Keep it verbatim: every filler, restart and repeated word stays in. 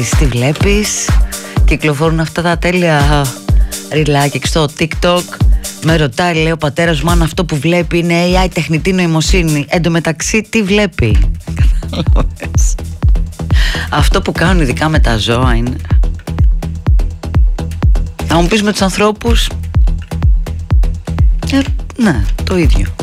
Τι βλέπεις? Κυκλοφορούν αυτά τα τέλεια ριλάκια στο TikTok. Με ρωτάει, λέει ο πατέρας μου, αν αυτό που βλέπει είναι έι άι, τεχνητή νοημοσύνη. Εν τω μεταξύ, τι βλέπει? Αυτό που κάνουν ειδικά με τα ζώα είναι... Θα μου πεις με τους ανθρώπους, ε, ναι, το ίδιο.